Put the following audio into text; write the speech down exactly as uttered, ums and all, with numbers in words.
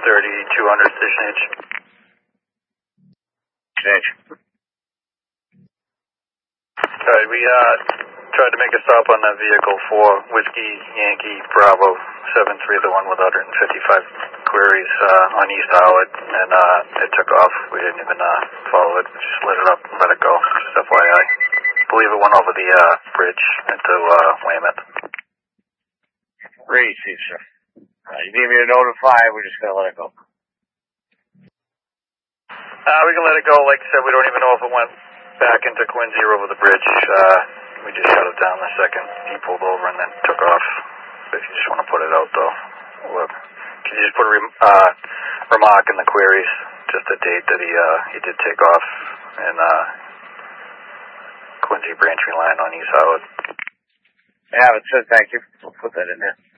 thirty, two hundred, station H. H. Alright, we uh, tried to make a stop on that vehicle for Whiskey Yankee Bravo seven three, the one with one hundred fifty-five queries uh, on East Howard, and uh, it took off. We didn't even uh, follow it. We just lit it up and let it go, just F Y I. I believe it went over the uh, bridge into uh, Weymouth. Receive, sir. Uh, you need me to notify, we're just going to let it go. Uh, we can let it go. Like I said, we don't even know if it went back into Quincy or over the bridge. Uh, we just shut it down the second he pulled over and then took off. If you just want to put it out, though, look. Can you just put a rem uh, remark in the queries, just the date that he uh, he did take off, and uh, Quincy Braintree line on East Howard. Yeah, it said thank you. We'll put that in there.